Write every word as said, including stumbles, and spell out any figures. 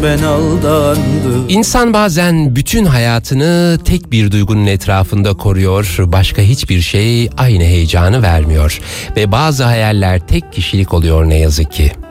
ben aldandım. İnsan bazen bütün hayatını tek bir duygunun etrafında koruyor, başka hiçbir şey aynı heyecanı vermiyor ve bazı hayaller tek kişilik oluyor ne yazık ki.